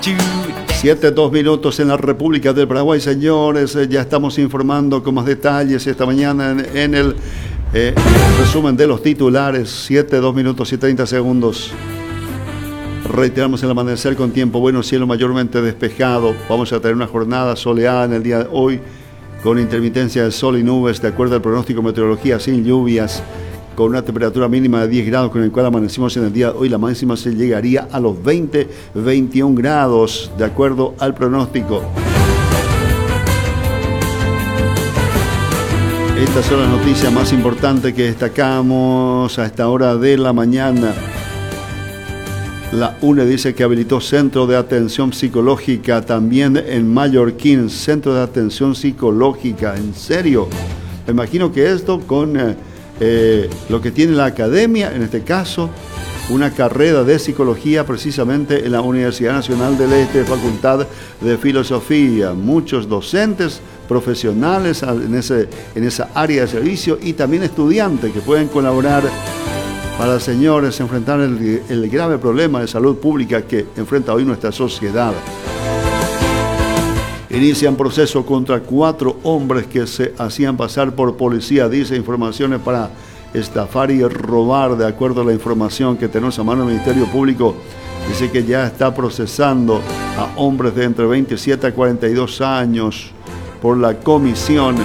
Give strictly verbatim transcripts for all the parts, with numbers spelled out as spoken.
Siete, dos minutos en la República del Paraguay, señores. Ya estamos informando con más detalles esta mañana en, en el eh, resumen de los titulares. Siete, dos minutos y treinta segundos. Reiteramos el amanecer con tiempo bueno, cielo mayormente despejado. Vamos a tener una jornada soleada en el día de hoy, con intermitencia de sol y nubes, de acuerdo al pronóstico de meteorología, sin lluvias, con una temperatura mínima de diez grados, con el cual amanecimos en el día de hoy. La máxima se llegaría a los veinte, veintiún grados, de acuerdo al pronóstico. Estas son las noticias más importantes que destacamos a esta hora de la mañana. La U N E dice que habilitó centro de atención psicológica también en Mallorquín, centro de atención psicológica. ¿En serio? Me imagino que esto con eh, eh, lo que tiene la academia, en este caso, una carrera de psicología precisamente en la Universidad Nacional del Este, Facultad de Filosofía. Muchos docentes profesionales en, ese, en esa área de servicio y también estudiantes que pueden colaborar para, señores, enfrentar el, el grave problema de salud pública que enfrenta hoy nuestra sociedad. Inician proceso contra cuatro hombres que se hacían pasar por policía, dice informaciones para estafar y robar. De acuerdo a la información que tenemos a mano del Ministerio Público, dice que ya está procesando a hombres de entre veintisiete a cuarenta y dos años por la comisión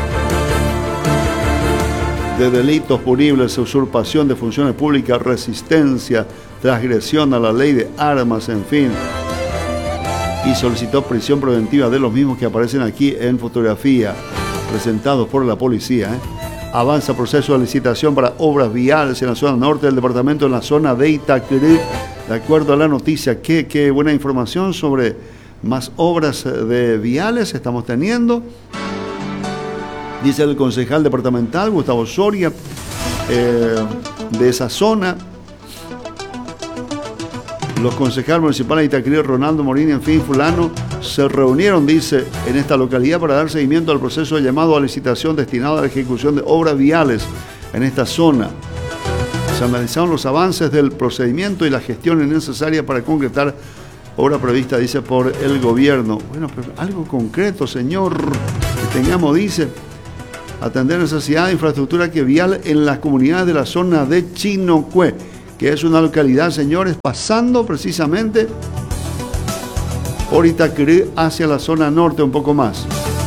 de delitos punibles, usurpación de funciones públicas, resistencia, transgresión a la ley de armas, en fin. Y solicitó prisión preventiva de los mismos que aparecen aquí en fotografía, presentados por la policía. ¿eh? Avanza proceso de licitación para obras viales en la zona norte del departamento, en la zona de Itacrí. De acuerdo a la noticia, qué, qué buena información sobre más obras de viales estamos teniendo. Dice el concejal departamental Gustavo Soria, eh, de esa zona. Los concejales municipales de Itacrí, Ronaldo Morini, en fin, fulano, se reunieron, dice, en esta localidad para dar seguimiento al proceso de llamado a licitación destinado a la ejecución de obras viales en esta zona. Se analizaron los avances del procedimiento y las gestiones necesarias para concretar obra prevista, dice, por el gobierno. Bueno, pero algo concreto, señor, que tengamos, dice, atender necesidad de infraestructura que vial en las comunidades de la zona de Chinocué, que es una localidad, señores, pasando precisamente por Itacrí hacia la zona norte un poco más.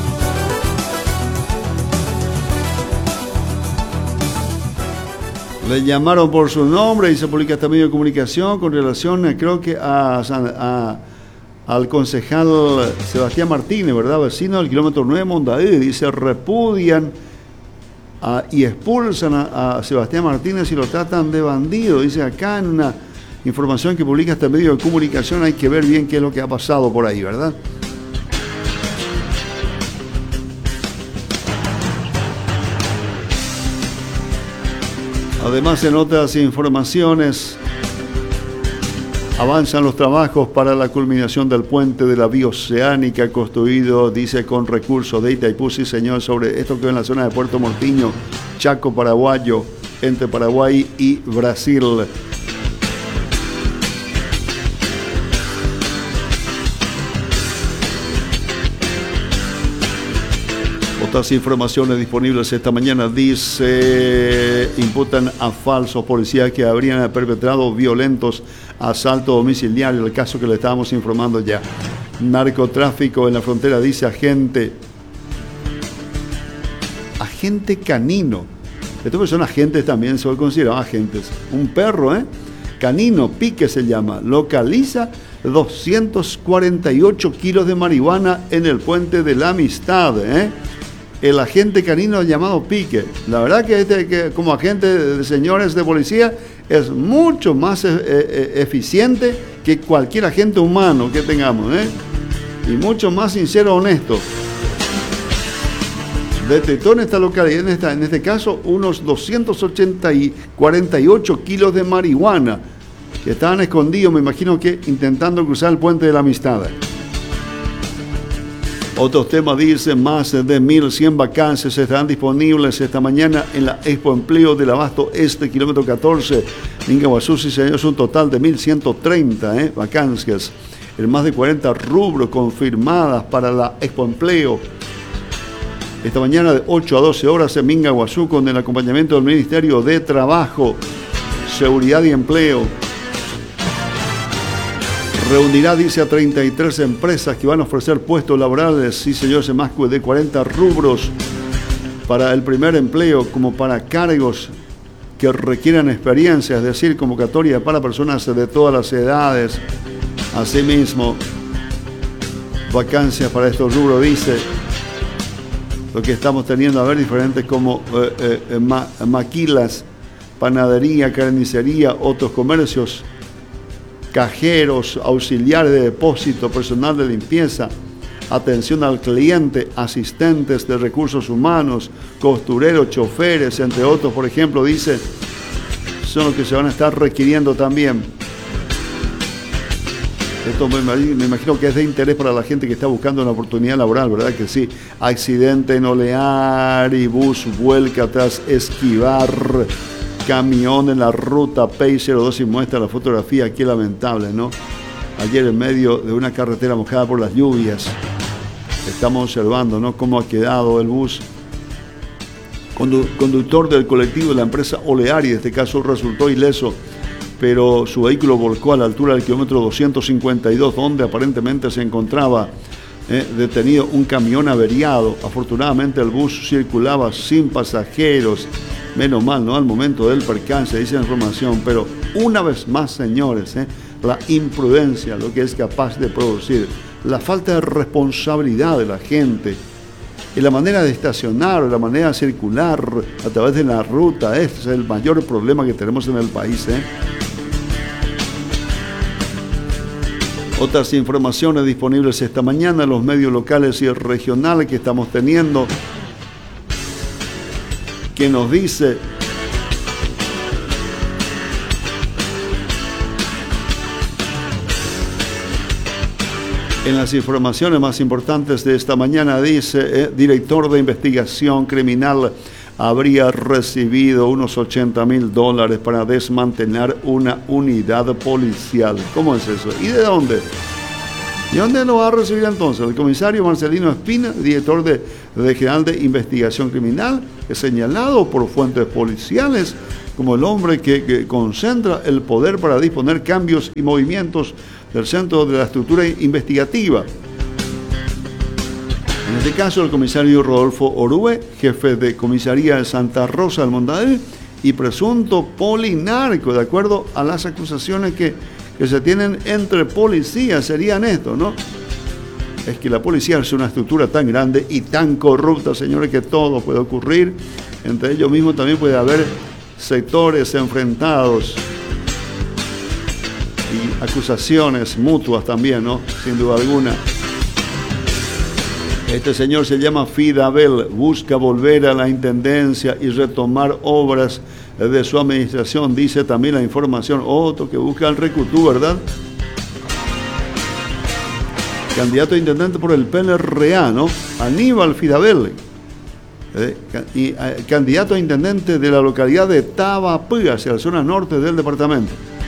Le llamaron por su nombre y se publica este medio de comunicación con relación, creo que a, a, al concejal Sebastián Martínez, ¿verdad? Vecino del kilómetro nueve Mondaí, dice, repudian Uh, y expulsan a, a Sebastián Martínez y lo tratan de bandido. Dice acá en una información que publica este medio de comunicación, hay que ver bien qué es lo que ha pasado por ahí, ¿verdad? Además, en otras informaciones, avanzan los trabajos para la culminación del puente de la vía oceánica construido, dice, con recursos de Itaipú, sí, señor, sobre esto que en la zona de Puerto Mortiño, Chaco paraguayo, entre Paraguay y Brasil. Otras informaciones disponibles esta mañana, dice, imputan a falsos policías que habrían perpetrado violentos asaltos domiciliarios, el caso que le estábamos informando ya. Narcotráfico en la frontera, dice agente, agente canino. Estos son agentes también, se consideran agentes. Un perro, ¿eh? Canino, Pique se llama, localiza doscientos cuarenta y ocho kilos de marihuana en el puente de la Amistad, ¿eh? El agente canino llamado Pique. La verdad que, este, que como agente de señores de policía es mucho más e e eficiente que cualquier agente humano que tengamos, ¿eh? Y mucho más sincero, honesto. Detectó en esta localidad, en, esta, en este caso, unos doscientos ochenta y cuarenta y ocho kilos de marihuana que estaban escondidos, me imagino que intentando cruzar el puente de la Amistad. Otros temas dicen, más de mil cien vacancias estarán disponibles esta mañana en la Expo Empleo del Abasto Este, kilómetro catorce. Mingaguazú, sí señor, es un total de mil ciento treinta eh, vacancias en más de cuarenta rubros confirmadas para la Expo Empleo. Esta mañana de ocho a doce horas en Mingaguazú con el acompañamiento del Ministerio de Trabajo, Seguridad y Empleo. Reunirá, dice, a treinta y tres empresas que van a ofrecer puestos laborales, sí señor, más de cuarenta rubros para el primer empleo, como para cargos que requieran experiencia, es decir, convocatoria para personas de todas las edades. Asimismo, vacancias para estos rubros, dice, lo que estamos teniendo a ver diferentes como eh, eh, ma maquilas, panadería, carnicería, otros comercios, cajeros, auxiliares de depósito, personal de limpieza, atención al cliente, asistentes de recursos humanos, costureros, choferes, entre otros, por ejemplo, dice, son los que se van a estar requiriendo también. Esto me imagino, me imagino que es de interés para la gente que está buscando una oportunidad laboral, ¿verdad que sí? Accidente en Olear y bus vuelca tras esquivar camión en la ruta P I cero dos y muestra la fotografía, qué lamentable, ¿no? Ayer en medio de una carretera mojada por las lluvias, estamos observando, ¿no?, cómo ha quedado el bus. Condu conductor del colectivo de la empresa Olear, y en este caso resultó ileso, pero su vehículo volcó a la altura del kilómetro doscientos cincuenta y dos, donde aparentemente se encontraba eh, detenido un camión averiado. Afortunadamente el bus circulaba sin pasajeros. Menos mal, ¿no?, al momento del percance, dice la información, pero una vez más, señores, ¿eh? la imprudencia, lo que es capaz de producir, la falta de responsabilidad de la gente, y la manera de estacionar, la manera de circular a través de la ruta, este es el mayor problema que tenemos en el país, ¿eh? Otras informaciones disponibles esta mañana en los medios locales y regionales que estamos teniendo, que nos dice en las informaciones más importantes de esta mañana, dice, eh, director de investigación criminal habría recibido unos ochenta mil dólares para desmantelar una unidad policial. ¿Cómo es eso? ¿Y de dónde? ¿Y dónde lo va a recibir entonces? El comisario Marcelino Espina, director de, de General de Investigación Criminal, es señalado por fuentes policiales como el hombre que, que concentra el poder para disponer cambios y movimientos del centro de la estructura investigativa. En este caso, el comisario Rodolfo Orue, jefe de comisaría de Santa Rosa del Montañés y presunto polinarco, de acuerdo a las acusaciones que, que se tienen entre policías, serían esto, ¿no? Es que la policía es una estructura tan grande y tan corrupta, señores, que todo puede ocurrir. Entre ellos mismos también puede haber sectores enfrentados y acusaciones mutuas también, ¿no? Sin duda alguna. Este señor se llama Fidabel, busca volver a la intendencia y retomar obras de su administración, dice también la información. Otro que busca el Recutú, ¿verdad? Candidato a intendente por el P L R A, ¿no? Aníbal Fidabel, eh, y eh, candidato a intendente de la localidad de Tabapú, hacia la zona norte del departamento.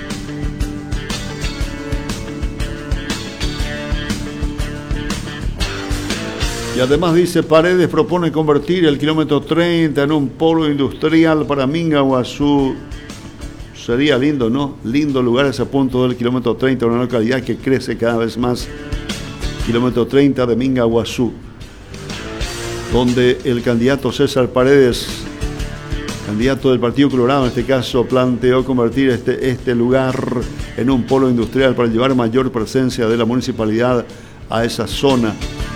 Y además dice, Paredes propone convertir el kilómetro treinta en un polo industrial para Mingaguazú. Sería lindo, ¿no? Lindo lugar ese punto del kilómetro treinta, una localidad que crece cada vez más. Kilómetro treinta de Mingaguazú, donde el candidato César Paredes, candidato del Partido Colorado en este caso, planteó convertir este, este lugar en un polo industrial para llevar mayor presencia de la municipalidad a esa zona.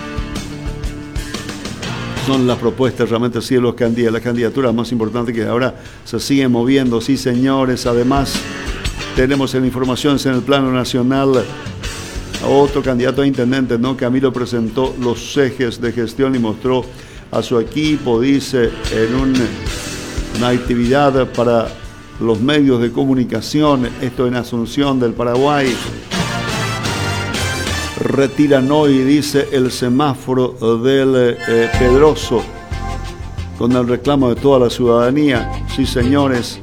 Son las propuestas realmente, sí, de los candidatos, las candidaturas más importantes que ahora se siguen moviendo, sí señores. Además, tenemos en informaciones en el plano nacional a otro candidato a intendente, ¿no? Camilo presentó los ejes de gestión y mostró a su equipo, dice, en un, una actividad para los medios de comunicación, esto en Asunción del Paraguay. Retiran hoy, dice, el semáforo del eh, Pedroso, con el reclamo de toda la ciudadanía. Sí, señores.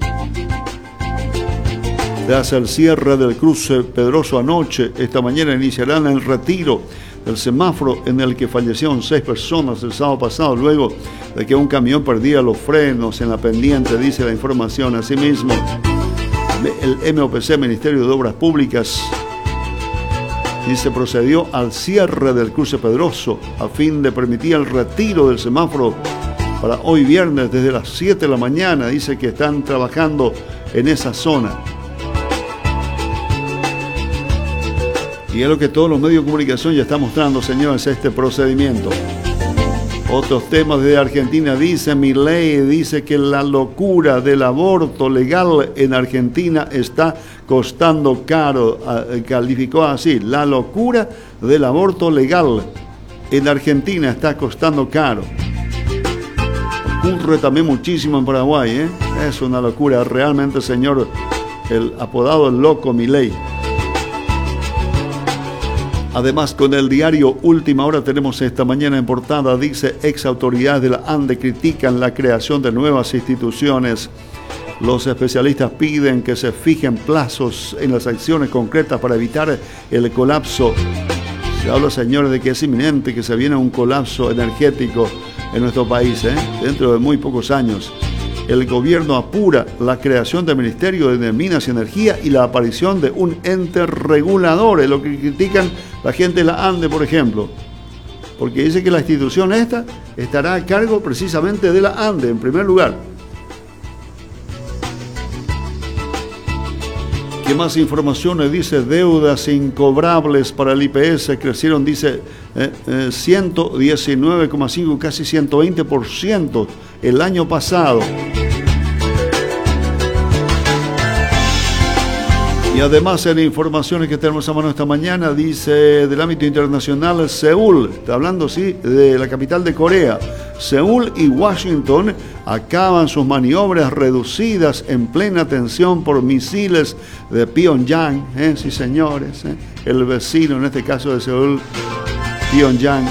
Tras el cierre del cruce Pedroso anoche, esta mañana iniciarán el retiro del semáforo en el que fallecieron seis personas el sábado pasado, luego de que un camión perdiera los frenos en la pendiente, dice la información. Asimismo, el M O P C, Ministerio de Obras Públicas, dice, procedió al cierre del cruce Pedroso a fin de permitir el retiro del semáforo para hoy viernes desde las siete de la mañana. Dice que están trabajando en esa zona. Y es lo que todos los medios de comunicación ya están mostrando, señores, este procedimiento. Otros temas de Argentina, dice Milei, dice que la locura del aborto legal en Argentina está costando caro. Calificó así: la locura del aborto legal en Argentina está costando caro. Ocurre también muchísimo en Paraguay, ¿eh? Es una locura realmente, señor, el apodado el loco Milei. Además, con el diario Última Hora tenemos esta mañana en portada, dice, ex autoridades de la ANDE critican la creación de nuevas instituciones. Los especialistas piden que se fijen plazos en las acciones concretas para evitar el colapso. Se habla, señores, de que es inminente que se viene un colapso energético en nuestro país, ¿eh? Dentro de muy pocos años. El gobierno apura la creación del Ministerio de Minas y Energía y la aparición de un ente regulador, es lo que critican la gente de la ANDE, por ejemplo, porque dice que la institución esta estará a cargo precisamente de la ANDE, en primer lugar. ¿Qué más informaciones? Dice, deudas incobrables para el I P S crecieron, dice, eh, eh, ciento diecinueve coma cinco, casi ciento veinte por ciento el año pasado. Y además, en informaciones que tenemos a mano esta mañana, dice, del ámbito internacional, Seúl, está hablando, sí, de la capital de Corea. Seúl y Washington acaban sus maniobras reducidas en plena tensión por misiles de Pyongyang, ¿eh? Sí, señores, ¿eh? El vecino, en este caso de Seúl, Pyongyang,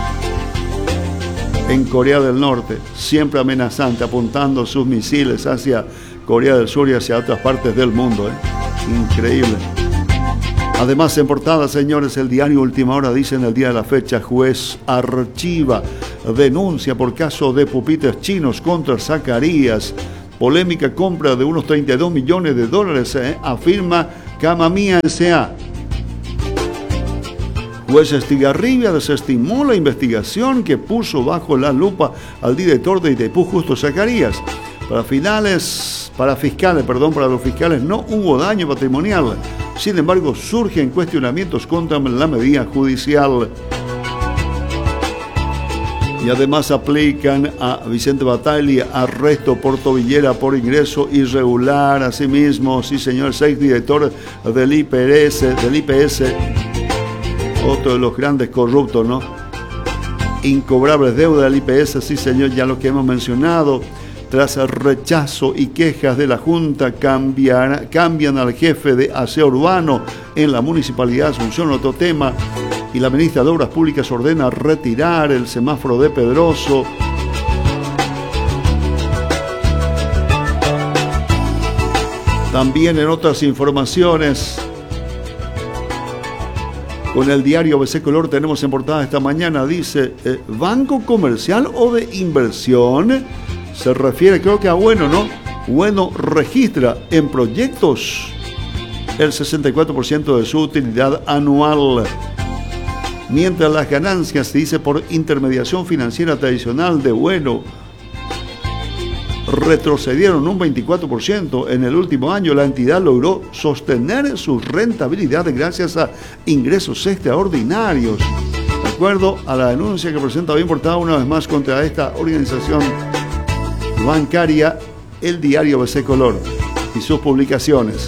en Corea del Norte, siempre amenazante, apuntando sus misiles hacia Corea del Sur y hacia otras partes del mundo, ¿eh? Increíble. Además, en portada, señores, el diario Última Hora dice en el día de la fecha, juez archiva denuncia por caso de pupitres chinos contra Zacarías. Polémica compra de unos treinta y dos millones de dólares, eh, afirma Camamía S A Juez Estigarribia desestimó la investigación que puso bajo la lupa al director de Itaipú, Justo Zacarías. Para finales, para fiscales, perdón, para los fiscales no hubo daño patrimonial. Sin embargo, surgen cuestionamientos contra la medida judicial. Y además aplican a Vicente Bataglia arresto por tobillera por ingreso irregular. Asimismo, sí señor, ex director del I P S, del I P S, otro de los grandes corruptos, ¿no? Incobrables deudas del I P S, sí señor, ya lo que hemos mencionado. Tras el rechazo y quejas de la Junta, cambian, cambian al jefe de aseo urbano en la Municipalidad de Asunción, otro tema. Y la ministra de Obras Públicas ordena retirar el semáforo de Pedroso. También en otras informaciones, con el diario A B C Color tenemos en portada esta mañana, dice, eh, ¿banco comercial o de inversión? Se refiere, creo que a Bueno, ¿no? Bueno registra en proyectos el sesenta y cuatro por ciento de su utilidad anual. Mientras las ganancias, se dice, por intermediación financiera tradicional de Bueno retrocedieron un veinticuatro por ciento en el último año, la entidad logró sostener su rentabilidad gracias a ingresos extraordinarios. De acuerdo a la denuncia que presenta bien portada una vez más contra esta organización bancaria, el diario A B C Color y sus publicaciones.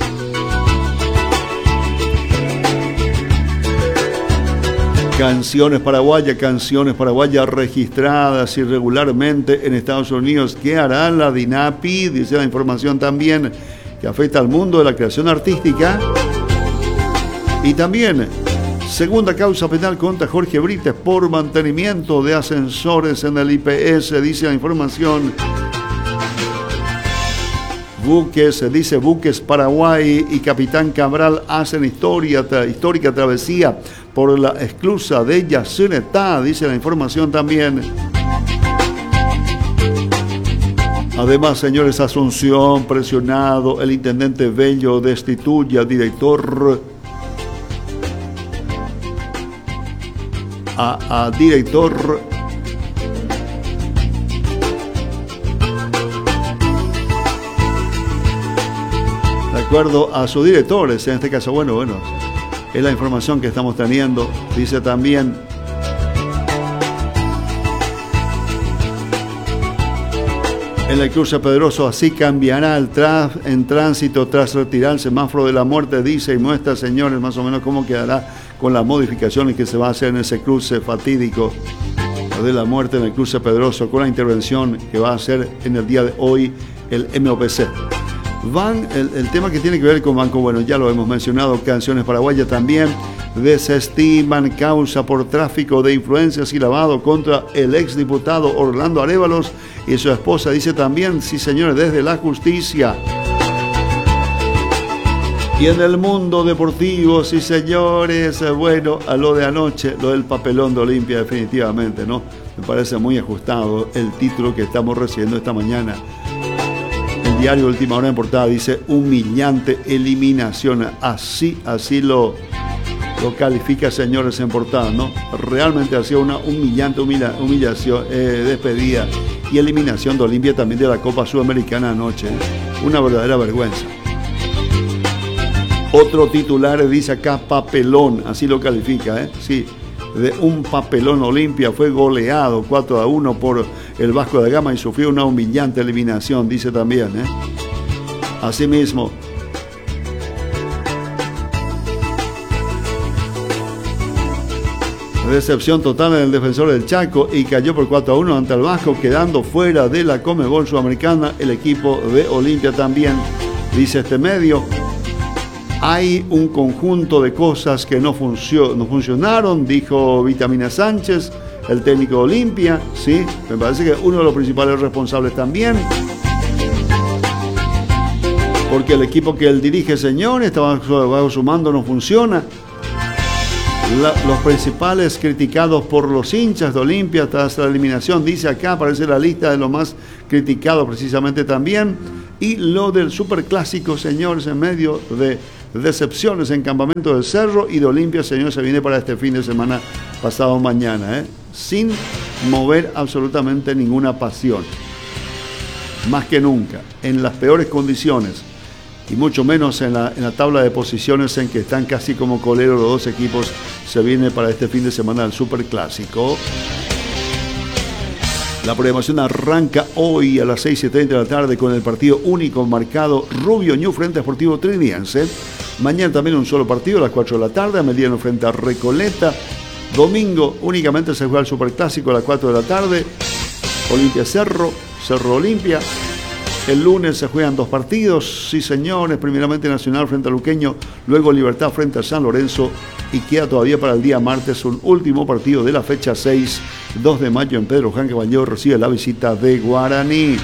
Canciones paraguayas, canciones paraguayas registradas irregularmente en Estados Unidos. ¿Qué hará la DINAPI? Dice la información también que afecta al mundo de la creación artística. Y también Segunda causa penal contra Jorge Brites por mantenimiento de ascensores en el I P S, dice la información. Buques, dice Buques Paraguay y Capitán Cabral hacen historia, tra, histórica travesía por la esclusa de Yacyretá, dice la información también. Además, señores, Asunción, presionado, el intendente Bello destituye al director, a, a director de acuerdo a sus directores, en este caso, bueno, bueno, es la información que estamos teniendo, dice también. En el cruce Pedroso, así cambiará el tras, en tránsito tras retirar el semáforo de la muerte, dice y muestra, señores, más o menos cómo quedará con las modificaciones que se va a hacer en ese cruce fatídico de la muerte en el cruce Pedroso, con la intervención que va a hacer en el día de hoy el M O P C. Van, el, el tema que tiene que ver con Banco Bueno, ya lo hemos mencionado, Canciones Paraguayas también, desestiman causa por tráfico de influencias y lavado contra el exdiputado Orlando Arévalos y su esposa, dice también, sí señores, desde la justicia. Y en el mundo deportivo, sí señores, bueno, a lo de anoche, lo del papelón de Olimpia definitivamente, ¿no? Me parece muy ajustado el título que estamos recibiendo esta mañana. El diario Última Hora en portada dice humillante eliminación, así, así lo... lo califica, señores, en portada, ¿no? Realmente ha sido una humillante humilla, humillación, eh, despedida y eliminación de Olimpia también de la Copa Sudamericana anoche. Una verdadera vergüenza. Otro titular dice acá papelón, así lo califica, ¿eh? Sí, de un papelón Olimpia fue goleado cuatro a uno por el Vasco da Gama y sufrió una humillante eliminación, dice también, ¿eh? Asimismo, decepción total en el Defensor del Chaco y cayó por cuatro a uno ante el Vasco, quedando fuera de la Conmebol Sudamericana el equipo de Olimpia también, dice este medio. Hay un conjunto de cosas que no, funcio- no funcionaron, dijo Vitamina Sánchez, el técnico de Olimpia, ¿sí? Me parece que uno de los principales responsables también, porque el equipo que él dirige, señor, está bajo, bajo su mando, no funciona. La, los principales criticados por los hinchas de Olimpia tras la eliminación, dice acá, aparece la lista de los más criticados precisamente también, y lo del superclásico, señores, en medio de decepciones en Campamento del Cerro y de Olimpia, señor, se viene para este fin de semana pasado mañana, ¿eh? Sin mover absolutamente ninguna pasión, más que nunca, en las peores condiciones, y mucho menos en la, en la tabla de posiciones en que están casi como coleros los dos equipos. Se viene para este fin de semana el Superclásico. La programación arranca hoy a las seis y treinta de la tarde con el partido único marcado Rubio Ñu frente a Sportivo Trinidense. Mañana también un solo partido a las cuatro de la tarde, a mediano frente a Recoleta. Domingo únicamente se juega el Superclásico a las cuatro de la tarde. Olimpia Cerro, Cerro Olimpia. El lunes se juegan dos partidos, sí señores, primeramente Nacional frente a Luqueño, luego Libertad frente a San Lorenzo y queda todavía para el día martes un último partido de la fecha seis, dos de mayo en Pedro Juan Caballero recibe la visita de Guaraní.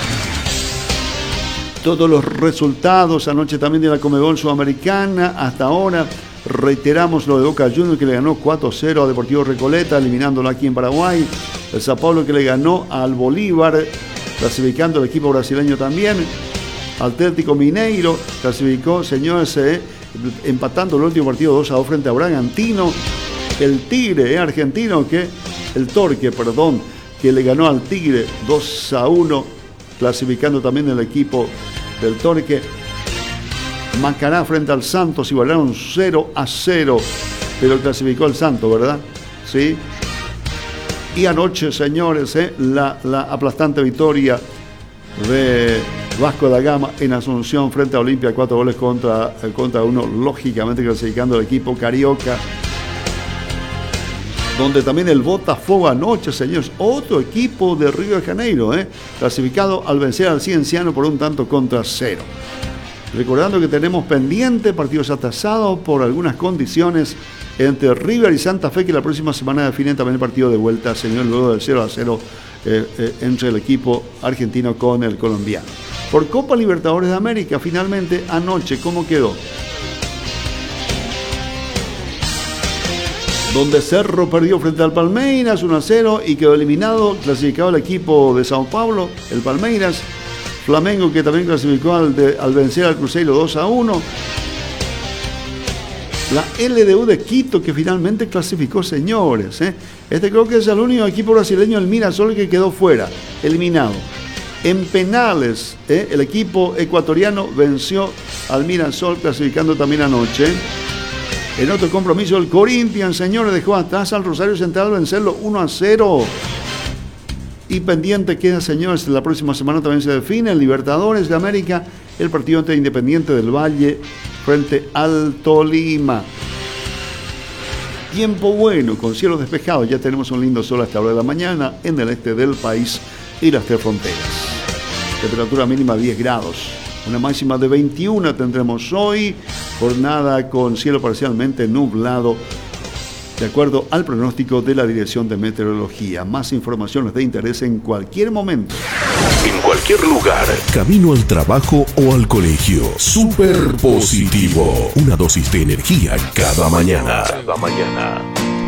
Todos los resultados anoche también de la Conmebol Sudamericana, hasta ahora reiteramos lo de Boca Juniors que le ganó cuatro a cero a Deportivo Recoleta, eliminándolo aquí en Paraguay, el Sao Paulo que le ganó al Bolívar, clasificando el equipo brasileño también. Atlético Mineiro clasificó, señores, eh, empatando el último partido dos a dos frente a Bragantino. El Tigre eh, argentino, que el Torque, perdón, que le ganó al Tigre dos a uno, clasificando también el equipo del Torque. Macará frente al Santos, igualaron cero a cero, pero clasificó el Santos, ¿verdad? Sí. Y anoche, señores, eh, la, la aplastante victoria de Vasco da Gama en Asunción frente a Olimpia, cuatro goles contra, contra uno, lógicamente clasificando el equipo carioca. Donde también el Botafogo anoche, señores, otro equipo de Río de Janeiro, eh, clasificado al vencer al Cienciano por un tanto contra cero. Recordando que tenemos pendiente partidos atrasados por algunas condiciones entre River y Santa Fe, que la próxima semana definen también el partido de vuelta, señor, luego del cero a cero eh, eh, entre el equipo argentino con el colombiano. Por Copa Libertadores de América, finalmente, anoche, ¿cómo quedó? Donde Cerro perdió frente al Palmeiras uno a cero y quedó eliminado, clasificado el equipo de Sao Paulo, el Palmeiras. Flamengo, que también clasificó al, de, al vencer al Cruzeiro dos a uno. La L D U de Quito, que finalmente clasificó, señores. ¿eh? Este creo que es el único equipo brasileño, el Mirassol, que quedó fuera, eliminado. En penales, ¿eh? el equipo ecuatoriano venció al Mirassol, clasificando también anoche. En otro compromiso, el Corinthians, señores, dejó atrás al Rosario Central vencerlo uno a cero. Y pendiente queda, señores, la próxima semana también se define el Libertadores de América, el partido entre Independiente del Valle frente al Tolima. Tiempo bueno, con cielos despejados, ya tenemos un lindo sol hasta la hora de la mañana en el este del país y las tres fronteras. Temperatura mínima diez grados. Una máxima de veintiuno tendremos hoy, jornada con cielo parcialmente nublado, de acuerdo al pronóstico de la Dirección de Meteorología. Más informaciones de interés en cualquier momento. En cualquier lugar. Camino al trabajo o al colegio. Súper positivo. Una dosis de energía cada mañana. Cada mañana.